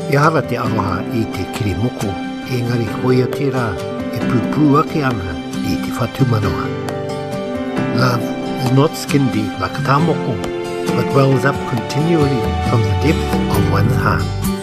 E hara te aroha I te kirimoko, engari hoia tērā e pūpū ake ana I te whatumanoa. Love is not skin deep like a tāmoko, but wells up continually from the depth of one's heart.